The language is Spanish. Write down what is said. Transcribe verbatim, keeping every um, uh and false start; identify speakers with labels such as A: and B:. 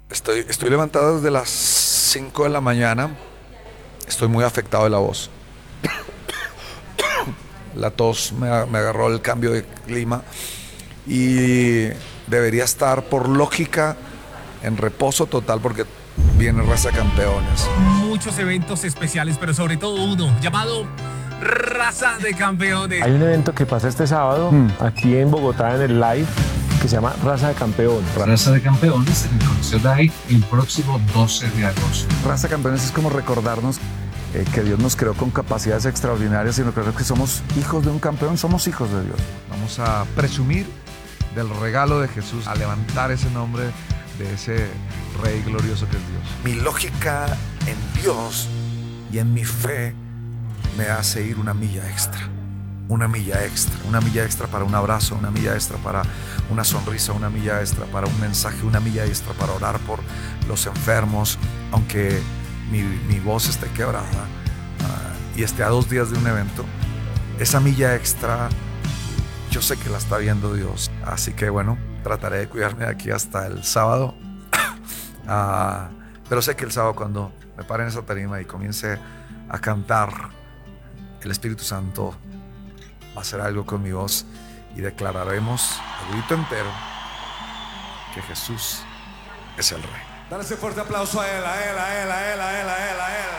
A: Estoy, estoy levantado desde las cinco de la mañana. Estoy muy afectado de la voz. La tos me, me agarró el cambio de clima y debería estar por lógica en reposo total porque viene Raza de Campeones.
B: Muchos eventos especiales, pero sobre todo uno llamado Raza de Campeones.
C: Hay un evento que pasa este sábado mm. aquí en Bogotá en el live que se llama Raza de Campeones.
D: Raza de Campeones en el Coliseo Live el próximo doce de agosto.
E: Raza de Campeones es como recordarnos eh, que Dios nos creó con capacidades extraordinarias y recordar que somos hijos de un campeón, somos hijos de Dios.
A: Vamos a presumir del regalo de Jesús, a levantar ese nombre de ese Rey glorioso que es Dios. Mi lógica en Dios y en mi fe me hace ir una milla extra. Una milla extra, una milla extra para un abrazo, una milla extra para una sonrisa, una milla extra para un mensaje, una milla extra para orar por los enfermos, aunque mi, mi voz esté quebrada uh, y esté a dos días de un evento. Esa milla extra yo sé que la está viendo Dios, así que bueno, trataré de cuidarme de aquí hasta el sábado. uh, pero sé que el sábado, cuando me pare en esa tarima y comience a cantar, el Espíritu Santo va a hacer algo con mi voz y declararemos el grito entero que Jesús es el Rey.
F: Dale ese fuerte aplauso a él, a él, a él, a él, a él, a él, a él.